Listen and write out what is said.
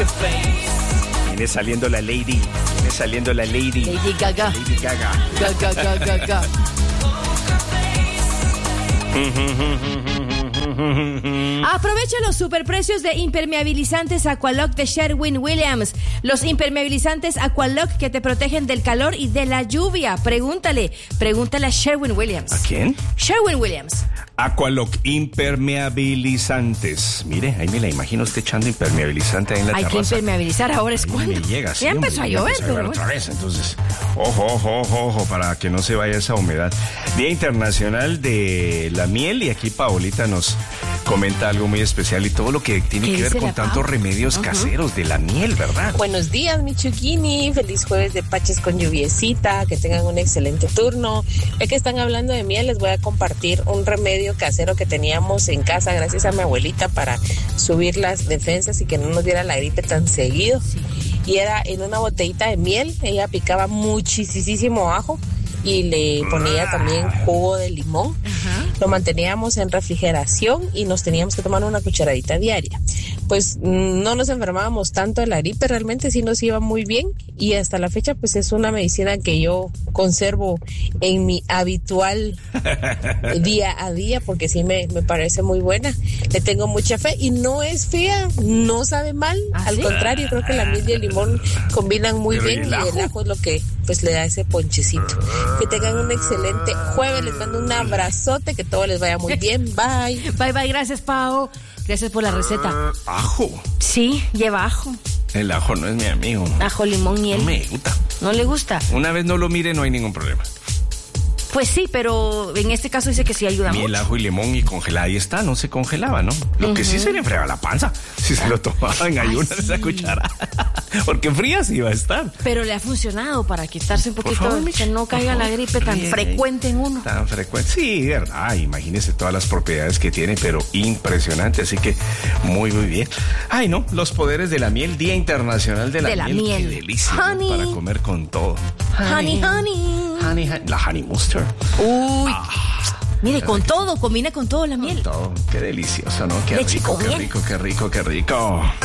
Viene saliendo la lady. Lady Gaga. Lady Gaga. Gaga. Aprovecha los superprecios de impermeabilizantes Aqualock de Sherwin-Williams. Los impermeabilizantes Aqualock que te protegen del calor y de la lluvia. Pregúntale a Sherwin-Williams. ¿A quién? Sherwin-Williams. Aqualock, impermeabilizantes. Mire, ahí me la imagino usted echando impermeabilizante ahí en la terraza. Hay que impermeabilizar, ahora es cuando. Me llega, sí, ya empezó a llover, pero otra vez. Entonces, ojo, para que no se vaya esa humedad. Día Internacional de la Miel, y aquí Paolita nos comenta algo muy especial y todo lo que tiene que ver con tantos remedios caseros de la miel, ¿verdad? Buenos días, mi Chuquini. Feliz jueves de Paches con lluviecita. Que tengan un excelente turno. Ya que están hablando de miel, les voy a compartir un remedio casero que teníamos en casa gracias a mi abuelita para subir las defensas y que no nos diera la gripe tan seguido. Y era en una botellita de miel. Ella picaba muchísimo ajo y le ponía también jugo de limón. Lo manteníamos en refrigeración y nos teníamos que tomar una cucharadita diaria. Pues no nos enfermábamos tanto de la gripe, realmente sí nos iba muy bien, y hasta la fecha pues es una medicina que yo conservo en mi habitual día a día, porque sí me parece muy buena. Le tengo mucha fe y no es fea, no sabe mal, al contrario, creo que la miel y el limón combinan muy bien, y el ajo es lo que pues le da ese ponchecito. Que tengan un excelente jueves, les mando un abrazote, que todo les vaya muy bien. Bye. Bye, gracias, Pao. Gracias por la receta. ¿Ajo? Sí, lleva ajo. El ajo no es mi amigo. Ajo, limón, miel. No me gusta. ¿No le gusta? Una vez no lo mire, no hay ningún problema. Pues sí, pero en este caso dice que sí ayuda mucho. Miel, ajo y limón y congelada. Ahí está, no se congelaba, ¿no? Lo que sí se le enfriaba la panza. Si se lo tomaba en ayunas esa cuchara. Porque fría sí iba a estar. Pero le ha funcionado para quitarse un poquito, que no caiga la gripe tan frecuente en uno. Tan frecuente. Sí, verdad. Imagínese todas las propiedades que tiene, pero impresionante. Así que muy bien. Ay, no, los poderes de la miel. Día Internacional de la miel. Qué delicia, ¿no? Para comer con todo. Honey. La honey mustard. Uy. Mire, con todo, combina con todo la miel. Todo. Qué delicioso, ¿no? Qué Leche rico, con qué miel. rico.